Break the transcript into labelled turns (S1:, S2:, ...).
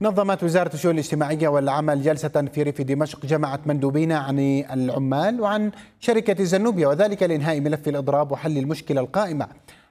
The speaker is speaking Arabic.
S1: نظمت وزارة الشؤون الاجتماعية والعمل جلسة في ريف دمشق جمعت مندوبين عن العمال وعن شركة زنوبيا، وذلك لإنهاء ملف الإضراب وحل المشكلة القائمة.